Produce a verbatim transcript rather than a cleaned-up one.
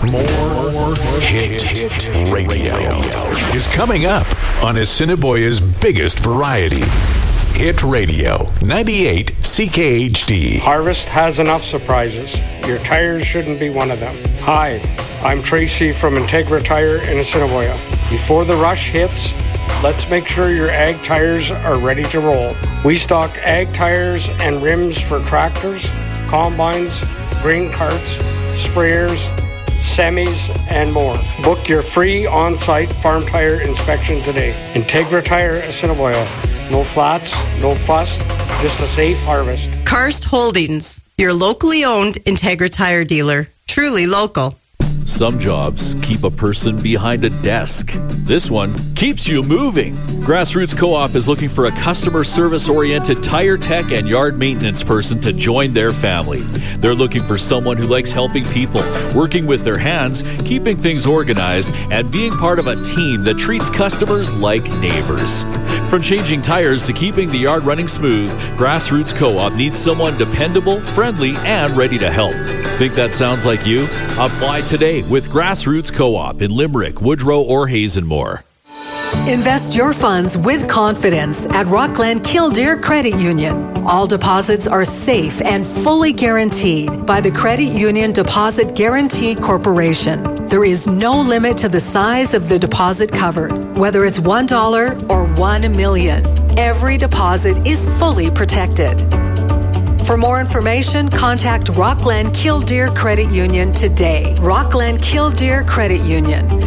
More Hit, hit Radio is coming up on Assiniboia's biggest variety. Hit Radio, ninety-eight C K H D. Harvest has enough surprises. Your tires shouldn't be one of them. Hi, I'm Tracy from Integra Tire in Assiniboia. Before the rush hits, let's make sure your ag tires are ready to roll. We stock ag tires and rims for tractors, combines, grain carts, sprayers, semis, and more. Book your free on-site farm tire inspection today. Integra Tire Assiniboia. No flats, no fuss, just a safe harvest. Karst Holdings, your locally owned Integra Tire dealer. Truly local. Some jobs keep a person behind a desk. This one keeps you moving. Grassroots Co-op is looking for a customer service-oriented tire tech and yard maintenance person to join their family. They're looking for someone who likes helping people, working with their hands, keeping things organized, and being part of a team that treats customers like neighbors. From changing tires to keeping the yard running smooth, Grassroots Co-op needs someone dependable, friendly, and ready to help. Think that sounds like you? Apply today with Grassroots Co-op in Limerick, Woodrow, or Hazenmore. Invest your funds with confidence at Rockland Killdeer Credit Union. All deposits are safe and fully guaranteed by the Credit Union Deposit Guarantee Corporation. There is no limit to the size of the deposit covered, whether it's one dollar or one million dollars. Every deposit is fully protected. For more information, contact Rockland Killdeer Credit Union today. Rockland Killdeer Credit Union.